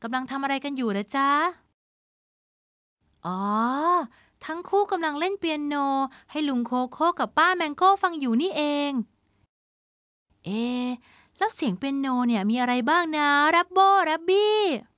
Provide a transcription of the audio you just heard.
ำลังทำอะไรกันอยู่เหรอจ๊ะอ๋อทั้งคู่กำลังเล่นเปียโนให้ลุงโคโค่กับป้าแมงโก้ฟังอยู่นี่เองเอ๊ะแล้วเสียงเปียโนเนี่ยมีอะไรบ้างนะแรปโบ้แรปบี้